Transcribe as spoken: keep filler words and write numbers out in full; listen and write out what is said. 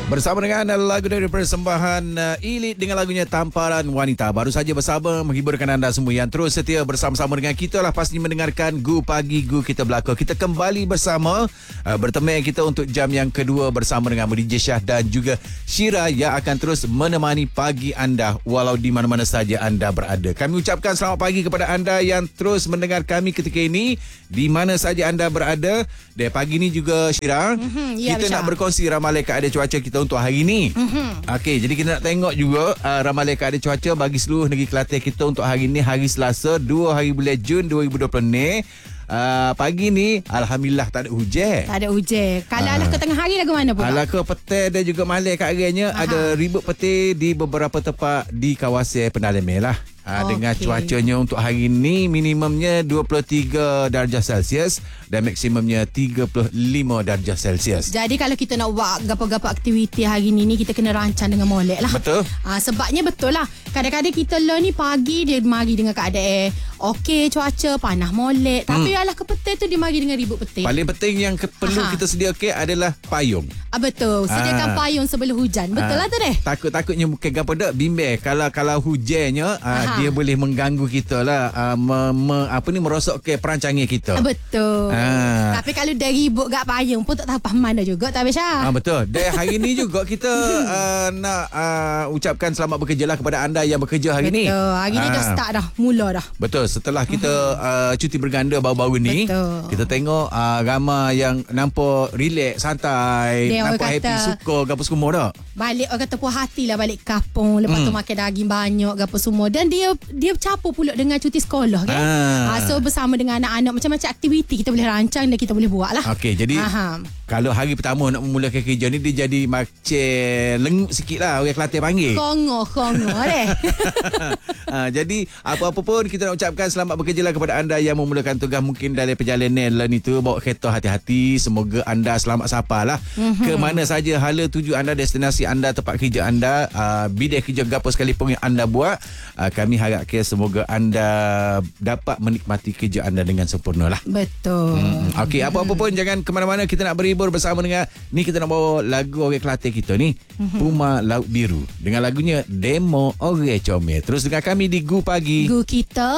Bersama dengan lagu dari persembahan uh, Elite dengan lagunya Tamparan Wanita. Baru saja bersama menghiburkan anda semua yang terus setia bersama-sama dengan kita lah, pasti mendengarkan Gu Pagi Gu Kita Belakang. Kita kembali bersama uh, bertemu kita untuk jam yang kedua bersama dengan D J Syah dan juga Syira yang akan terus menemani pagi anda walau di mana-mana saja anda berada. Kami ucapkan selamat pagi kepada anda yang terus mendengar kami ketika ini di mana saja anda berada. Dan pagi ini juga Syira, mm-hmm, ya, kita Syah. nak berkongsi ramalan keadaan cuaca kita untuk hari ini. Mm-hmm. Okey, jadi kita nak tengok juga uh, ramalan keadaan cuaca bagi seluruh negeri Kelantan kita untuk hari ini, hari Selasa, dua hari bulan Jun dua ribu dua puluh ni. Uh, pagi ni alhamdulillah tak ada hujan. Tak ada hujan. Kalau uh, ke tengah hari lagu mana pula? Kalau ke petang dan juga malam kat agaknya ada ribut petir di beberapa tempat di kawasan Pendalaman lah. Ha, okay. Dengan cuacanya untuk hari ini minimumnya dua puluh tiga darjah Celsius dan maksimumnya tiga puluh lima darjah Celsius. Jadi kalau kita nak buat gapo-gapo aktiviti hari ini ni, kita kena rancang dengan molek lah. Betul. Ha, sebabnya betul lah. Kadang-kadang kita lah ni pagi dia mari dengan keadaan okey cuaca, panas molek. Hmm. Tapi alah ke petang tu dia mari dengan ribut petir. Paling penting yang ke, perlu Aha. kita sediakan adalah payung. Ah, betul. Sediakan ah. payung sebelum hujan. Betul ah. lah tu deh. Takut-takutnya bukan gapo dak bimbang. Kalau kalau hujannya ah, dia boleh mengganggu kita lah, uh, me, me, apa ni merosakkan perancangan kita. Betul. Ha. Tapi kalau dah ribut kat payung pun tak tahu apa mana juga, tak Syah. Ha, betul. Dan hari ni juga kita uh, nak uh, ucapkan selamat bekerja lah kepada anda yang bekerja hari betul. ni. Betul. Hari ha. ni dah start dah, mula dah. Betul. Setelah kita uh, cuti berganda baru-baru ni, betul. kita tengok uh, ramai yang nampak relax, santai, dia nampak happy, suka gapo semua dah. Balik orang kata puas hati lah balik kampung, lepas hmm. tu makan daging banyak gapo semua, dan dia dia bercampur pula dengan cuti sekolah kan. Ah. Ha, so bersama dengan anak-anak macam-macam aktiviti kita boleh rancang dan kita boleh buat lah. Okey, jadi Aha. kalau hari pertama nak memulakan kerja ni, dia jadi macam lengut sikit lah orang Kelantan panggil. Kongo-kongo deh. ha, jadi apa-apa pun kita nak ucapkan selamat bekerja lah kepada anda yang memulakan tugas mungkin dalam perjalanan lah ni tu. Bawa kereta hati-hati, semoga anda selamat sampai lah. Mm-hmm. Ke mana saja hala tuju anda, destinasi anda, tempat kerja anda, uh, bidang kerja gapo sekalipun yang anda buat, uh, kami harap okay, semoga anda dapat menikmati kerja anda dengan sempurna lah. Betul. Hmm. Okey, apa-apa pun jangan ke mana-mana, kita nak berhibur bersama dengan ni, kita nak bawa lagu orang Kelantan kita ni, mm-hmm. Puma Laut Biru dengan lagunya Demo Orang Comel. Terus dengan kami di Gu Pagi Gu Kita